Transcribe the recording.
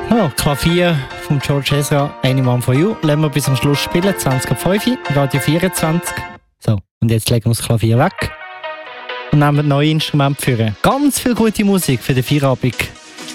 Ja, Klavier von George Ezra, Anyone for You. Lassen wir bis am Schluss spielen, 20.05 Radio 24. So, und jetzt legen wir das Klavier weg und nehmen neue Instrumente für. Ganz viel gute Musik für den Feierabend.